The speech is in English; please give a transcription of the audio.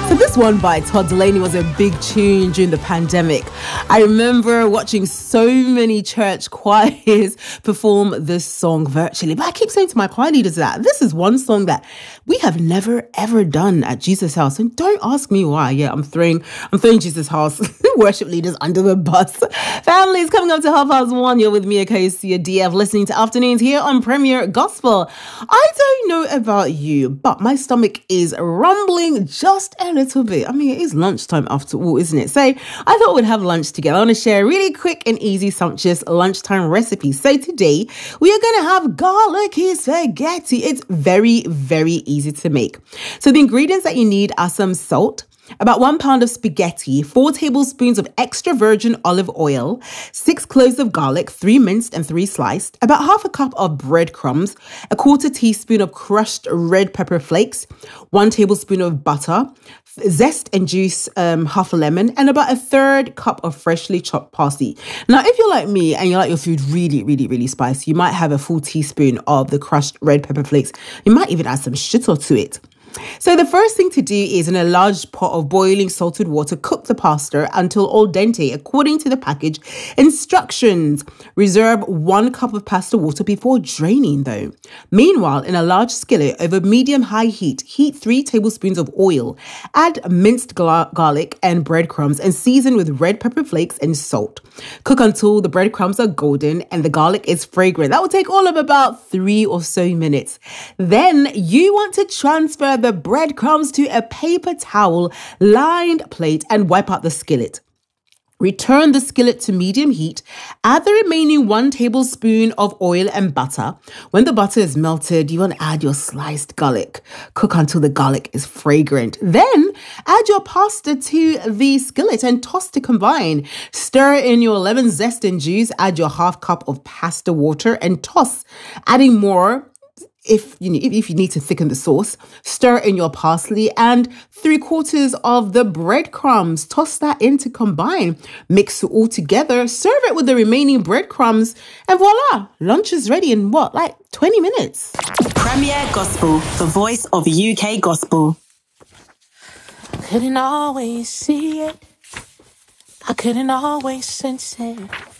So this one by Todd Dulaney was a big tune during the pandemic. I remember watching so many church choirs perform this song virtually. But I keep saying to my choir leaders that this is one song that we have never ever done at Jesus House. And don't ask me why. Yeah, I'm throwing Jesus House worship leaders under the bus. Families, coming up to 1:30. You're with me, Akosia DF, listening to Afternoons here on Premier Gospel. I don't know about you, but my stomach is rumbling just a little bit. I mean, it is lunchtime after all, isn't it? So I thought we'd have lunch together. I want to share a really quick and easy, sumptuous lunchtime recipe. So today we are going to have garlicky spaghetti. It's very, very easy to make. So the ingredients that you need are some salt, about 1 pound of spaghetti, 4 tablespoons of extra virgin olive oil, 6 cloves of garlic, 3 minced and 3 sliced, about half a cup of breadcrumbs, a 1/4 teaspoon of crushed red pepper flakes, 1 tablespoon of butter, zest and juice, half a lemon, and about 1/3 cup of freshly chopped parsley. Now, if you're like me and you like your food really, really, really spicy, you might have a full teaspoon of the crushed red pepper flakes. You might even add some shito to it. So the first thing to do is, in a large pot of boiling salted water, cook the pasta until al dente according to the package instructions. Reserve 1 cup of pasta water before draining though. Meanwhile, in a large skillet over medium-high heat, heat 3 tablespoons of oil. Add minced garlic and breadcrumbs and season with red pepper flakes and salt. Cook until the breadcrumbs are golden and the garlic is fragrant. That will take all of about 3 or so minutes. Then you want to transfer the breadcrumbs to a paper towel lined plate and wipe out the skillet. Return the skillet to medium heat. Add the remaining 1 tablespoon of oil and butter. When the butter is melted, you want to add your sliced garlic. Cook until the garlic is fragrant. Then add your pasta to the skillet and toss to combine. Stir in your lemon zest and juice. Add your half cup of pasta water and toss, adding more if you need to thicken the sauce. Stir in your parsley and 3/4 of the breadcrumbs. Toss that in to combine. Mix it all together. Serve it with the remaining breadcrumbs. And voila, lunch is ready in 20 minutes. Premier Gospel, the voice of UK gospel. Couldn't always see it. I couldn't always sense it.